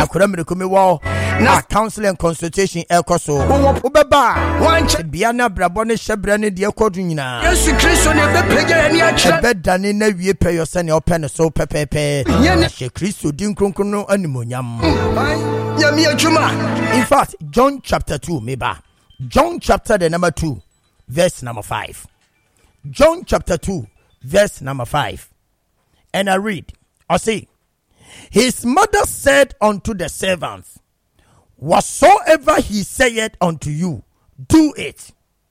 akora mrekumi wo na counseling and consultation ekoso obeba wanche bia na brabo ne hyebre ne de kodu nyina Yesu Kristo ne bepege ni akira ebedane na wie pɛ yose ne ope ne so pepepe hye Kristo din kronkron no animonyam nyame adwuma. In fact, John chapter 2 meba John chapter the number 2 verse number 5. John chapter 2 verse number 5. And I read, I say, his mother said unto the servants, whatsoever he saith unto you, do it.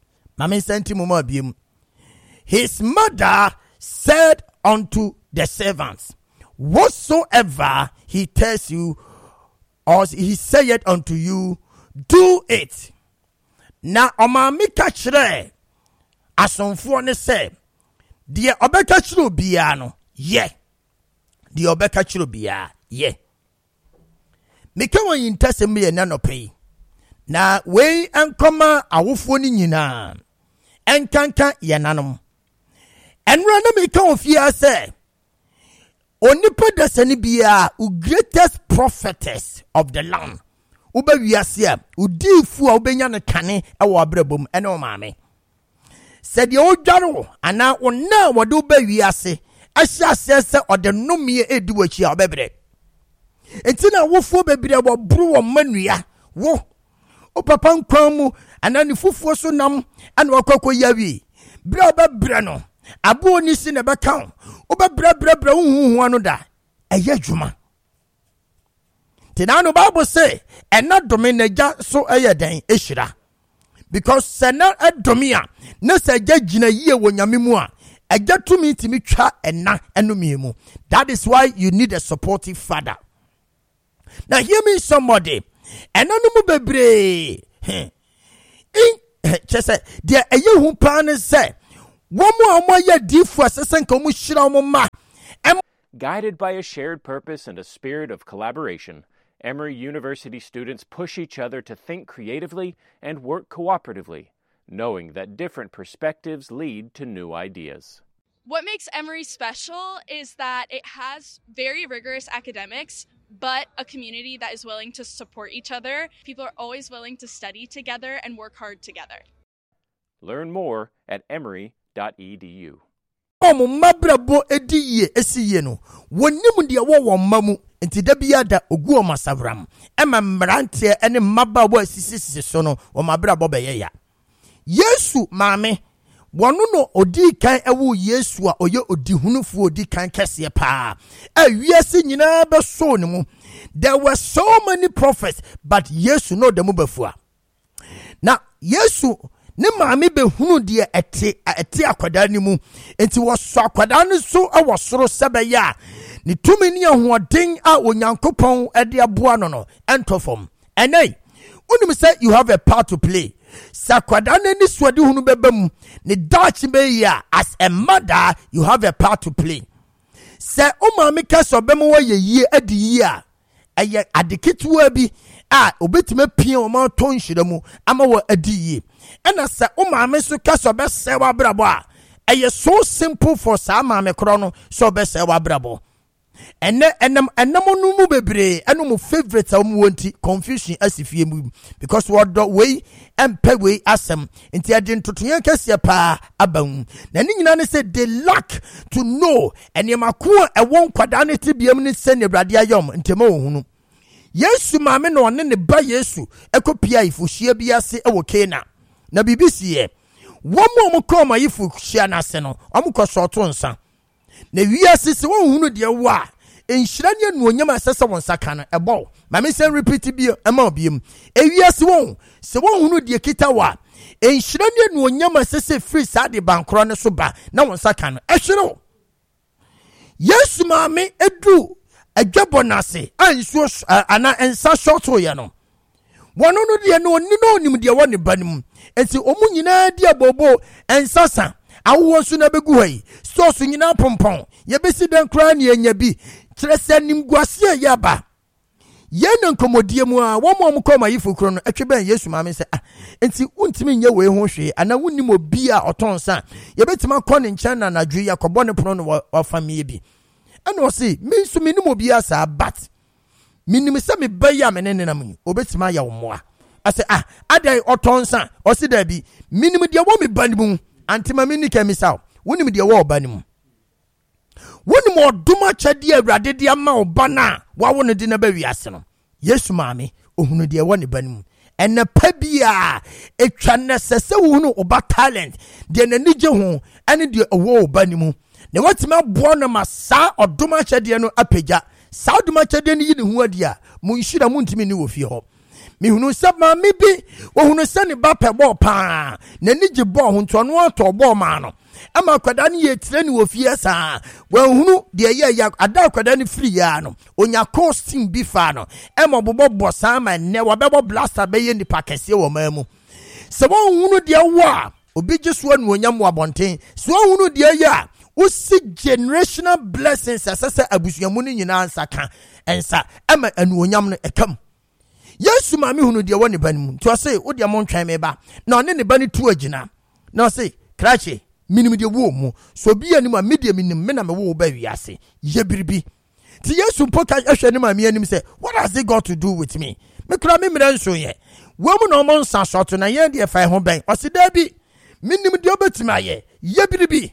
His mother said unto the servants, whatsoever he tells you, or he saith unto you, do it. Na omami kachre asonfo ne se de obeka chiro bia no ye de obeka chiro bia ye meka won yintase me na no pay na we enkoma awofo ni nyina enkanka ye nanom enra na meka ofia se onipa dasani bia u greatest prophetess of the land uba wiase a udifu a ubenya ne kane ewo abrabom ene o maame said ye odwaro ana onna wode uba wiase ahia se ode nomie edi wachi a obebre entina wofo bebre wo bru wo manua wo o papa nkwan mu ana ne fufuo so nam ana wakoko yawi bra obebre no abo ni si ne beka obebre huhu anu da eye dwuma. Tinano Bible say, and not dominaja so ayeden eshira. Because sena domia, no se jina ye when yamimua, a get to me timicha and na enumimu. That is why you need a supportive father. Now hear me somebody, and no bebre. Just say, dear a you who plan say, one more ya difu assassin komushira mama. Guided by a shared purpose and a spirit of collaboration, Emory University students push each other to think creatively and work cooperatively, knowing that different perspectives lead to new ideas. What makes Emory special is that it has very rigorous academics, but a community that is willing to support each other. People are always willing to study together and work hard together. Learn more at emory.edu. Omo mabrabo ediye esiye no wonim de wo mamu enti da bia da ogu o masavram ema mrante ene mababo asisisi so no wo mabrabo beye ya Yesu maame wono no odi kan ewo Yesu a oye odihunufu odi kan kese pa awiase nyina be so ne mu. There were so many prophets but Yesu no dem befua na Yesu ne maame be hunu de ete akwada ni mu enti wo so akwada ni so awo soro sebe ya ni tumi ni ahoden a onyankopon ede aboa no no entofom enai unim say you have a part to play sakwada ni swade hunu bebam ni dachi be ya as a mother you have a part to play say o maame ka so bem wo ye adi yi a eye adeketuwa bi a obetima pia o ma ton hiramu ama wo adi yi ena se o maame so ka so be se wa brabo a eye so simple for sa maame kro no so be se wa brabo enam no mu bebre eno mu favorite a mu wonti confusion asifie mu because what do we empe we asem enti ade ntotoyan kase pa abam na ni nyina ne say they lack to know enemako e won kwada ne tibiam ne se ne brade ayom ntema ohunu Yesu maame no ne ne ba Yesu ekopia ifuhia biase e wo Kena na BBC e womo koma ifuhia na se no omkoso to nsa na wiase se won hunu de wo a enhyira ne anuonyam asese won saka no ebo maame sen repeat bi ema obiem wiase won se won hunu de kita wa enhyira ne anuonyam asese free sade bankro ne so ba na won saka no ehwero Yesu maame edu adwabonase ansuo ana ensa shorto ye no wono no de no oni no onim de woni banim enti omu nyina di abobo ensasa awo so na begu hai so so nyina pompon ye besi den kra ne anya bi kirese nim guase ya ba ye no nkomodie mu a wo mo koma yifukro no atweben Yesu maame se enti untimi nye we ho hwe ana wonnim obi a otonsa ye betima kɔ ne nkyɛn na nadwe yakɔbɔ ne pono no wa famie bi and was see me so minimum be as a bat minim se me ba ya me ne nenam yi obetima ya wo moa ase adai otonsa osi da bi minim de wo me ba ni mu antima mini kemisa wonim de wo ba ni mu wonim oduma chade awrade de ama oba na wa wo ne de na ba wiase no Yesu maame ohunu de wo ne ba ni mu ene pa bia etwa nesese wohunu oba talent de nanije ho ene de owo oba ni mu ne watima bo no ma sa oduma chade no apagya sa oduma chade no yi ne ho adi a munhira muntimi ni wo fie ho mihunu saba mibi wohunu se ne ba pebo pa nanije bo ho nto no ato bo ma no ama kwada ne ye tire ne wo fie sa wohunu de ye ya ada kwada ne free ya no onya costing bi fa no ema bobo sa ma ne wabebo blaster be ye nipa kese wo mamu se wohunu de wa obi jesuo no onya mo abonten so wohunu de ya usi generational blessings asasa abusuamu ni nyina ansaka ensa ama anu onyam no ekam Yesu maame hunu de woni banimu to say wo de montwan me ba na one ne bani tu agina na say krache minim de wo mu so bi anim a media minim me na me wo ba wiase ye biribi ti Yesu poka ahwe ne maame anim say what has it got to do with me me kra me mira nso ye wo mu na mo nsa shot na ye de fa ho ben o se da bi minim de obetima ye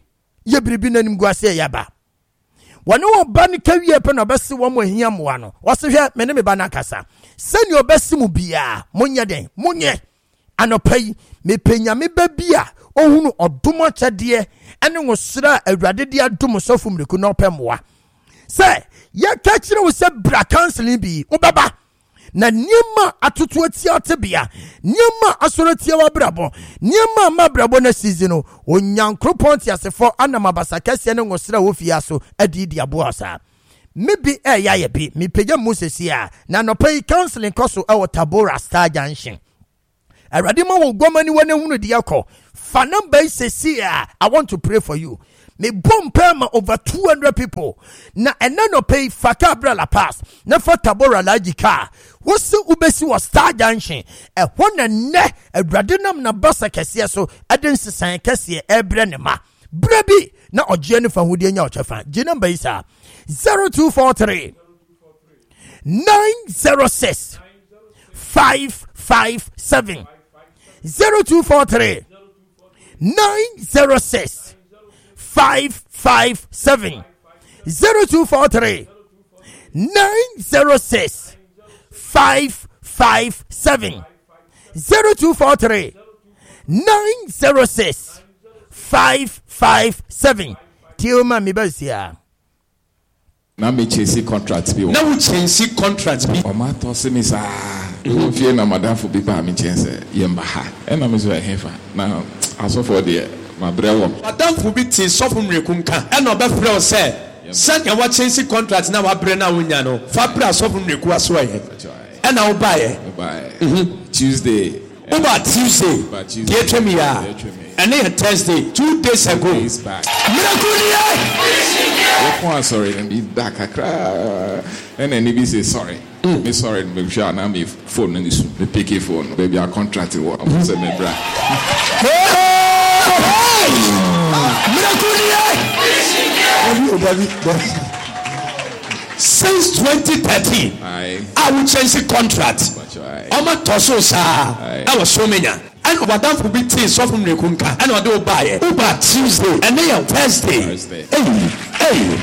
biribi nanim guase ya ba wone wo ba ne kawie pe na obese wo mo ahia moa no wo se hwe me ne me ba na kasa sani obese mu bia monye den monye anopai me penya me ba bia ohunu odomo chade ene wosra awrade dia dom sofu mreku no pemoa se ye ka kire wo se bra counseling bi obaba na niema atoto atia tebia niema asorotia wabrabo niema mabrabo na season onyankropon ti asefo anamabasa kase ne ngosra wo fiaso adidi aboasa maybe ya ye bi mi pege musesia na no pay counseling koso e Tabora Star Junction awrade ma wo gomani wona hunu de yakọ fa number sesia I want to pray for you me bompa over 200 people na no pay faka brala pass na for Tabora lagika wose ubesi wa Star Junction e hona ne awrade nam na basa kese so aden sesan kese ebre ne ma brebi na oje ne fa hudie nya ochefa je number isa 0243 906 557 0243 906 557 0243 906 557 0243 906 557 Tioma mibasia na me chase contract bi na wo change contract bi o ma to se mi sa o fie na madam fo bi pa me chase yemba ha e na me so hefa na aso for there ma brewo madam fo bi ti so fo mreku nka e na obefre o se ya wa change contract na wa bre na wonya no fa bra so fo mreku aso ye e na wo ba ye Tuesday Uba Tuesday dey tell me ya and then Thursday 2 days ago miracle sorry and be back akra and then he say sorry me sorry me sure na me phone na this me pick phone baby I contract what I'm say me bra miracle since 2013 I will change the contract Oma toso sa I was so many and madam for be tea so from rekunka and what do buy Uber Tuesday and then Thursday hey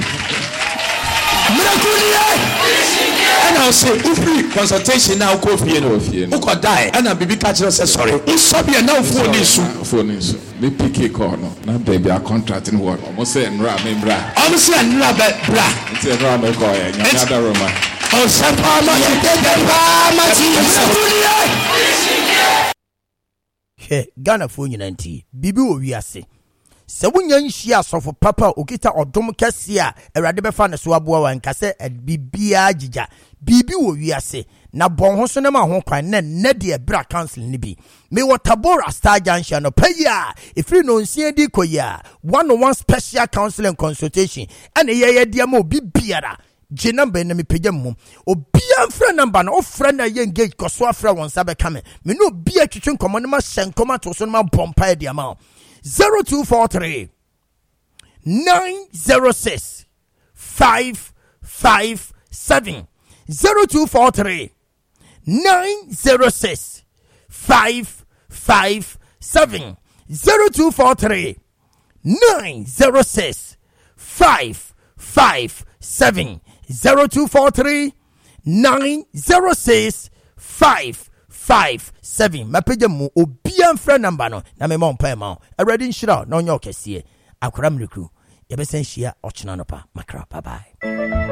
and I'll say free consultation now go for you who could die and I'll be catching us sorry it's so be now phone issue me pick call no na baby I contract in what almost say nra membra almost say nra bra it's a nra me call ya nyada roma oh sapa ma Ghana fo nyina nti bibi wo wiase se wonya nhia asofo papa okita odom kase a awrade befa ne so aboa wan kase bibia gija bibi wo wiase na bon ho so ne ma ho kwan na de bra council ni bi me Tabora Star Junction no paya ifri no nsia di koya 101 special council and consultation ene ye dia ma obi biara je number na me pagya mum obia mfra number na ofra na ye engage koso afra won sabe kame me no obia twetwe nkomo ne ma hyenkoma to so no ma bompa dia ma 0243 906 557 0243 906 557 0243 906 557 0243 906 557. Mapeja mu obian friend number no na me mon pa ma already nshira no nyo kese akora mrekru yebesen hia ochina no pa makra bye bye.